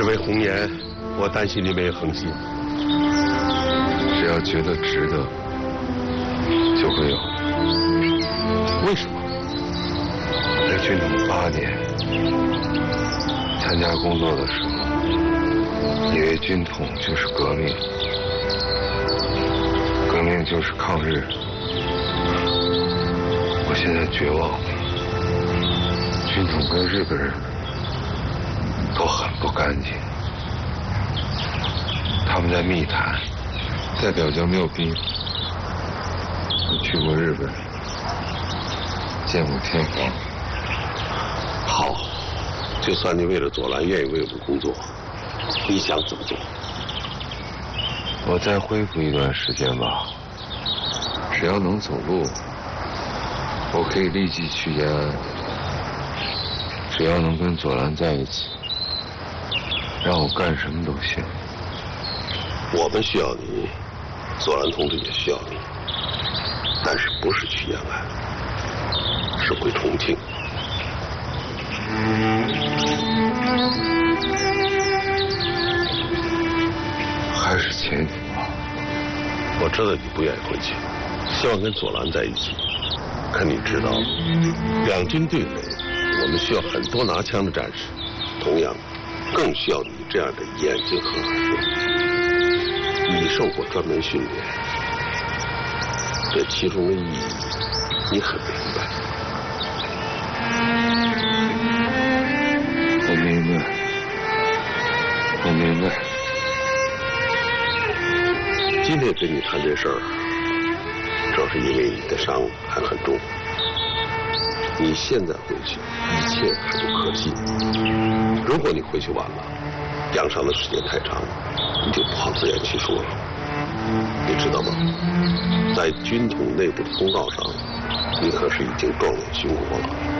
是为红颜，我担心你没有恒心。 只要觉得值得，就会有。 为什么？ 在军统8年，参加工作的时候，以为军统就是革命，革命就是抗日。我现在绝望了，军统跟日本人都很不干净。他们在密谈，在表彰缪兵。我去过日本，见过天皇。 好，就算你为了左蓝愿意为我们工作，你想怎么做？ 我再恢复一段时间吧，只要能走路，我可以立即去延安。只要能跟左蓝在一起，让我干什么都行。 我们需要你，左蓝同志也需要你，但是不是去延安，是回重庆。 还是前途吧。 我知道你不愿意回去，希望跟左蓝在一起。可你知道，两军对垒，我们需要很多拿枪的战士，同样，更需要你这样的眼睛和耳朵。你受过专门训练，这其中的意义，你很明白。 我明白，我明白。 今天跟你谈这事儿，主要是因为你的伤还很重。你现在回去，一切是不可信。如果你回去晚了，养伤的时间太长，你就不好自圆其说了。你知道吗？在军统内部的公告上，你可是已经状元勋国了。